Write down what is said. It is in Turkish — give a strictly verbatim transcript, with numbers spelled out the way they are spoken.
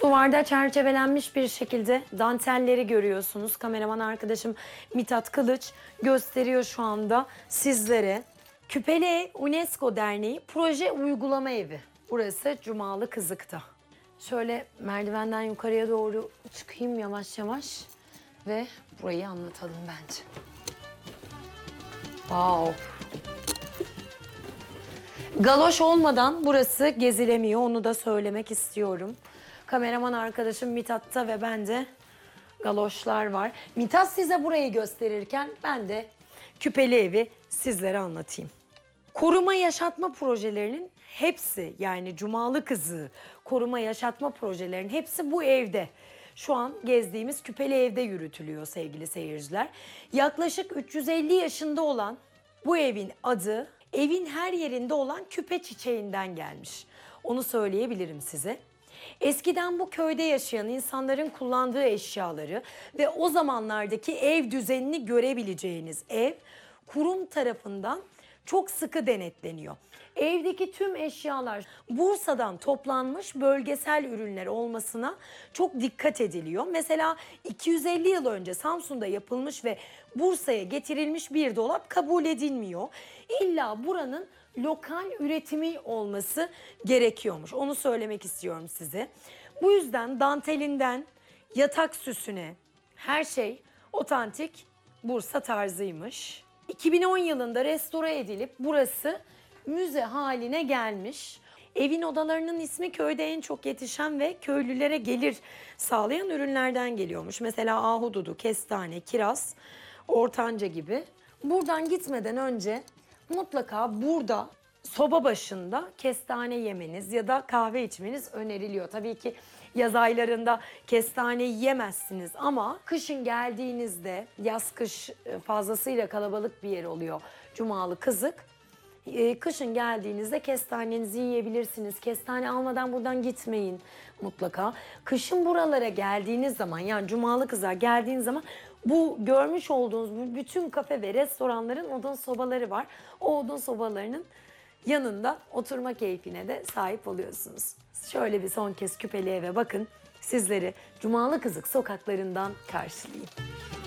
Duvarda çerçevelenmiş bir şekilde dantelleri görüyorsunuz. Kameraman arkadaşım Mithat Kılıç gösteriyor şu anda sizlere. Küpeli Ev UNESCO Derneği Proje Uygulama Evi. Burası Cumalı Kızık'ta. Şöyle merdivenden yukarıya doğru çıkayım yavaş yavaş ve burayı anlatalım bence. Wow. Galoş olmadan burası gezilemiyor, onu da söylemek istiyorum. Kameraman arkadaşım Mithat'ta ve bende galoşlar var. Mithat size burayı gösterirken ben de Küpeli Evi sizlere anlatayım. Koruma yaşatma projelerinin hepsi, yani Cumalı Kızı koruma yaşatma projelerinin hepsi bu evde. Şu an gezdiğimiz Küpeli Ev'de yürütülüyor sevgili seyirciler. Yaklaşık üç yüz elli yaşında olan bu evin adı evin her yerinde olan küpe çiçeğinden gelmiş. Onu söyleyebilirim size. Eskiden bu köyde yaşayan insanların kullandığı eşyaları ve o zamanlardaki ev düzenini görebileceğiniz ev kurum tarafından çok sıkı denetleniyor. Evdeki tüm eşyalar Bursa'dan toplanmış bölgesel ürünler olmasına çok dikkat ediliyor. Mesela iki yüz elli yıl önce Samsun'da yapılmış ve Bursa'ya getirilmiş bir dolap kabul edilmiyor. İlla buranın lokal üretimi olması gerekiyormuş. Onu söylemek istiyorum size. Bu yüzden dantelinden yatak süsüne her şey otantik Bursa tarzıymış. iki bin on yılında restore edilip burası müze haline gelmiş. Evin odalarının ismi köyde en çok yetişen ve köylülere gelir sağlayan ürünlerden geliyormuş. Mesela ahududu, kestane, kiraz, ortanca gibi. Buradan gitmeden önce mutlaka burada soba başında kestane yemeniz ya da kahve içmeniz öneriliyor. Tabii ki yaz aylarında kestane yiyemezsiniz ama kışın geldiğinizde, yaz kış fazlasıyla kalabalık bir yer oluyor Cumalı Kızık. Kışın geldiğinizde kestanenizi yiyebilirsiniz. Kestane almadan buradan gitmeyin mutlaka. Kışın buralara geldiğiniz zaman, yani Cumalı Kızık'a geldiğiniz zaman bu görmüş olduğunuz bütün kafe ve restoranların odun sobaları var. O odun sobalarının yanında oturma keyfine de sahip oluyorsunuz. Şöyle bir son kez Küpeli Eve bakın. Sizleri Cumalı Kızık sokaklarından karşılayayım.